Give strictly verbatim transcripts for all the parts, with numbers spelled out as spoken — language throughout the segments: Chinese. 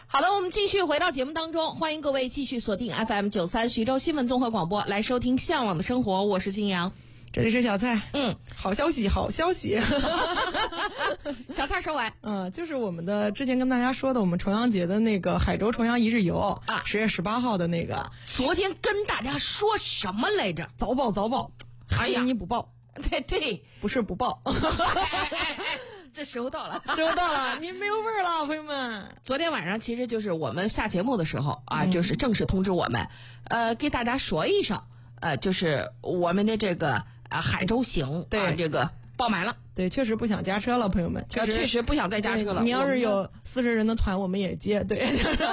好的，我们继续回到节目当中，欢迎各位继续锁定 F M 九三徐州新闻综合广播来收听《向往的生活》，我是金阳， 这里是小蔡。 嗯， 好消息，好消息。 小蔡说完， 嗯，就是我们的之前跟大家说的，我们重阳节的那个海州重阳一日游啊， 十月十八号的那个， 昨天跟大家说什么来着？ 早报早报， 哎呀， 你不报， 对对， 不是不报。 哎哎哎哎这时候到了， 时候到了，你没有味儿了，朋友们。 昨天晚上其实就是我们下节目的时候啊，嗯、就是正式通知我们，呃，给大家说一声，呃，就是我们的这个啊海州行， 对、 啊、这个报满了。 对，确实不想加车了，朋友们，确实、 呃、确实不想再加车了。 你要是有四十人的团，我们也接。对。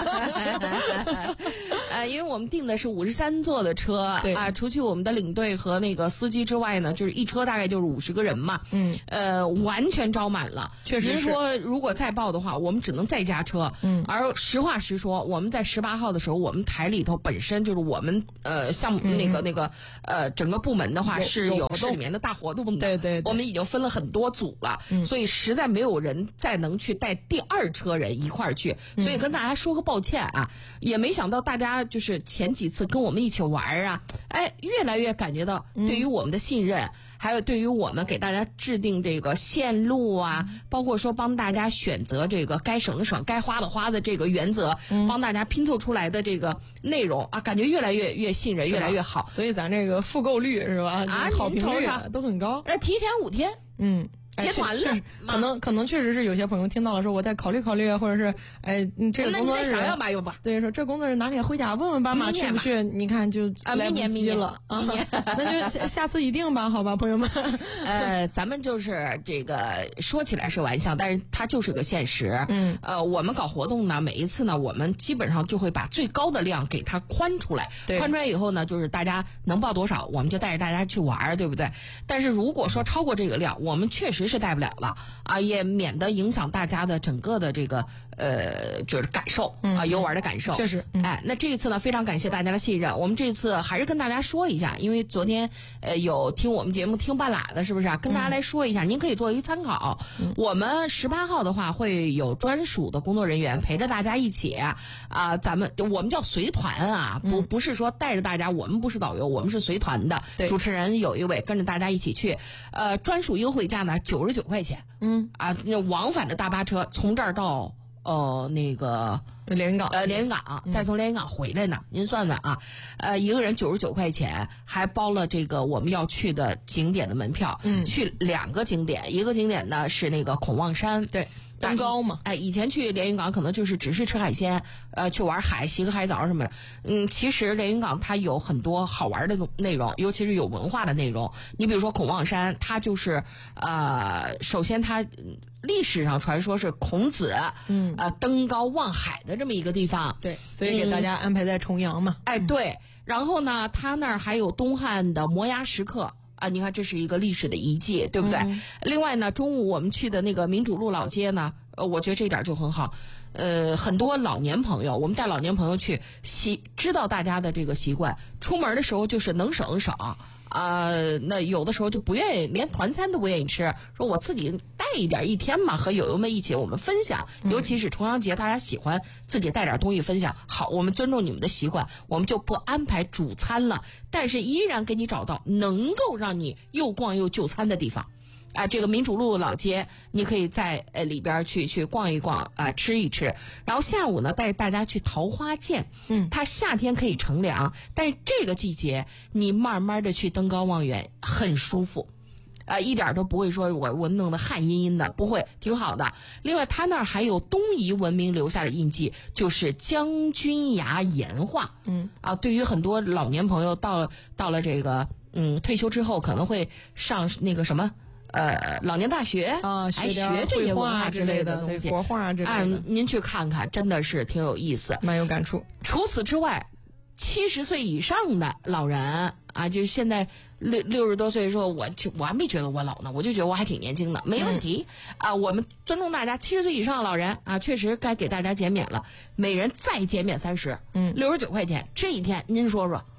呃，因为我们订的是五十三座的车， 对啊，除去我们的领队和那个司机之外呢，就是一车大概就是五十个人嘛， 嗯， 呃，完全招满了。 确实是。 您说如果再报的话，我们只能再加车， 嗯， 而实话实说，我们在十八号的时候，我们台里头本身就是我们呃项目、嗯、那个那个呃整个部门的话是有市里面的大活动的， 对 对, 对， 我们已经分了很多组了， 嗯、 所以实在没有人再能去带第二车人一块儿去，所以跟大家说个抱歉啊，也没想到大家就是前几次跟我们一起玩啊，哎，越来越感觉到对于我们的信任，嗯、还有对于我们给大家制定这个线路啊，嗯、包括说帮大家选择这个该省的省、该花的花的这个原则，嗯、帮大家拼凑出来的这个内容啊，感觉越来越越信任，越来越好。 所以咱这个复购率是吧？ 啊， 好评率都很高。 呃，提前五天， 嗯。 结团了， 可能可能确实是有些朋友听到了说我再考虑考虑，或者是哎，嗯，这个工作日想要吧有吧？ 对，说这工作日哪天回家问问爸妈去不去？你看就来不及了啊， 那就下下次一定吧，好吧，朋友们。 呃，咱们就是这个说起来是玩笑，但是它就是个现实。 嗯， 呃，我们搞活动呢，每一次呢，我们基本上就会把最高的量给它宽出来，宽出来以后呢，就是大家能报多少，我们就带着大家去玩，对不对？但是如果说超过这个量，我们确实是带不了了啊，也免得影响大家的整个的这个呃就是感受啊，游玩的感受。 确实， 嗯、哎，那这一次呢，非常感谢大家的信任。我们这次还是跟大家说一下，因为昨天呃有听我们节目听半拉的，是不是啊？跟大家来说一下，嗯、您可以作为参考。嗯、我们十八号的话会有专属的工作人员陪着大家一起啊、呃，咱们我们叫随团啊，不不是说带着大家，我们不是导游，我们是随团的。 对， 主持人有一位跟着大家一起去，呃，专属优惠价呢九十九块钱。 嗯啊，那往返的大巴车从这儿到呃那个连云港， 呃连云港，再从连云港回来呢，嗯、您算算啊，呃一个人九十九块钱，还包了这个我们要去的景点的门票， 嗯， 去两个景点，一个景点呢是那个孔望山， 对。登高嘛， 哎，以前去连云港可能就是只是吃海鲜，呃，去玩海，洗个海澡什么的。嗯，其实连云港它有很多好玩的内容，尤其是有文化的内容。你比如说孔望山，它就是呃，首先它历史上传说是孔子， 嗯， 呃，登高望海的这么一个地方。 对，所以给大家安排在重阳嘛。 嗯、哎，对。然后呢，它那儿还有东汉的摩崖石刻。啊，你看这是一个历史的遗迹，对不对？嗯、另外呢，中午我们去的那个民主路老街呢，呃，我觉得这点就很好。呃，很多老年朋友，我们带老年朋友去，习知道大家的这个习惯，出门的时候就是能省省啊、呃。那有的时候就不愿意，连团餐都不愿意吃，说我自己带一点一天嘛，和友友们一起我们分享。尤其是重阳节，大家喜欢自己带点东西分享。好，我们尊重你们的习惯，我们就不安排主餐了，但是依然给你找到能够让你又逛又就餐的地方。啊，这个民主路老街，你可以在呃里边去去逛一逛啊、呃，吃一吃。然后下午呢，带大家去桃花涧。 嗯， 它夏天可以乘凉，但是这个季节你慢慢的去登高望远，很舒服。啊、呃，一点都不会说我我弄得汗阴阴的，不会，挺好的。另外，它那儿还有东夷文明留下的印记，就是将军崖岩画。 嗯， 啊，对于很多老年朋友到到了这个嗯退休之后，可能会上那个什么。呃，老年大学啊， 还学这些文化之类的东西， 国画啊之类的， 啊，您去看看，真的是挺有意思， 蛮有感触。 除此之外，七十岁以上的老人啊，就是现在六六十多岁，说我我还没觉得我老呢，我就觉得我还挺年轻的，没问题、嗯、啊。我们尊重大家，七十岁以上的老人啊，确实该给大家减免了，每人再减免三十， 嗯， 六十九块钱，这一天您说说。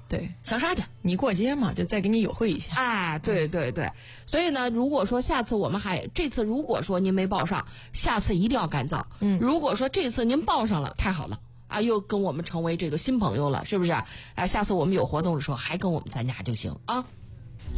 对， 想啥的。 你过节嘛，就再给你优惠一下。 哎，对对对，所以呢，如果说下次我们还这次如果说您没报上，下次一定要赶早。 嗯， 如果说这次您报上了，太好了啊，又跟我们成为这个新朋友了，是不是？啊，下次我们有活动的时候还跟我们参加就行啊。